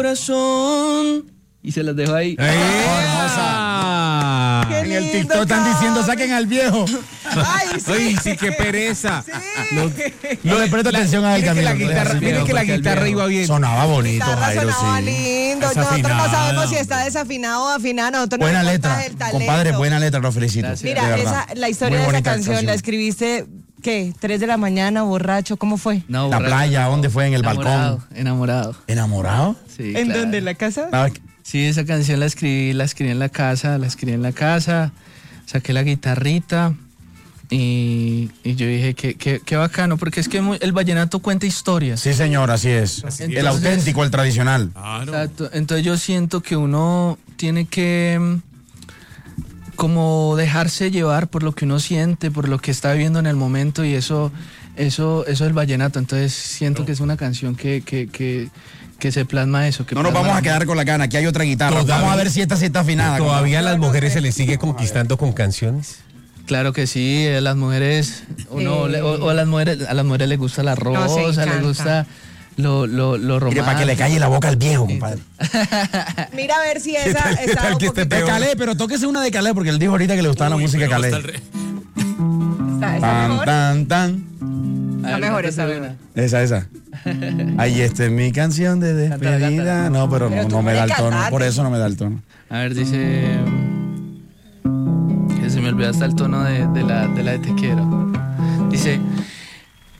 corazón. Y se las dejo ahí. ¡Hermosa! Qué En el lindo, TikTok están diciendo, saquen al viejo. Ay, sí. Uy, sí, qué pereza. Sí. No le presta atención a él, Mire que Camilo. la guitarra iba bien. Sonaba bonito, Guitarra Jairo, sonaba sí. lindo. Nosotros no Desafinada. sabemos si está desafinado o afinado. Nosotros no Buena nos importa letra, el talento. compadre, buena letra, lo felicito. Gracias. Mira, de verdad. la historia Muy de esa bonita canción la escribiste, ¿qué? 3 de la mañana, borracho, ¿cómo fue? No, La borracho, playa, no. ¿dónde fue? ¿En el Enamorado, balcón? Enamorado. ¿Enamorado? Sí, ¿En claro. dónde? ¿En la casa? Ah, Sí, esa canción la escribí en la casa, saqué la guitarrita y yo dije qué bacano, porque es que el vallenato cuenta historias. Sí, señor, así es. El auténtico, el tradicional. Exacto. Entonces yo siento que uno tiene que como dejarse llevar por lo que uno siente, por lo que está viviendo en el momento, y eso es el vallenato. Entonces siento que es una canción que se plasma eso. No nos vamos a quedar con la gana, aquí hay otra guitarra. Todavía- Vamos a ver si esta sí está afinada. ¿Todavía a las mujeres se les sigue conquistando con canciones? Claro que sí, a las mujeres, o a las mujeres les gusta la rosa, les encanta. gusta lo romántico. Mire, para que le calle la boca al viejo, compadre. Mira a ver si esa tal está un que esté poquito... De Calé, pero tóquese una de Calé, porque él dijo ahorita que le gustaba la música de Calé. ¿Está Tan, mejor? tan, tan. Está mejor esa, una. Esa. Ahí esta es mi canción de despedida. Cántala. No, pero Pero tú no me da el puedes tono. cantar. Por eso no me da el tono. A ver, dice que se me olvidó hasta el tono de la de Te Quiero. Dice,